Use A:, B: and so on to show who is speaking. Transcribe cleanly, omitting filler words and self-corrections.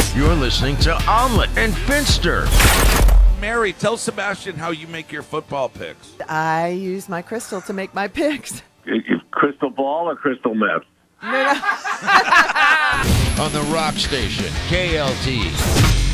A: You're listening to Omelet and Finster.
B: Mary, tell Sebastian how you make your football picks.
C: I use my crystal to make my picks.
D: Crystal ball or crystal meth?
A: On the Rock Station, KLT.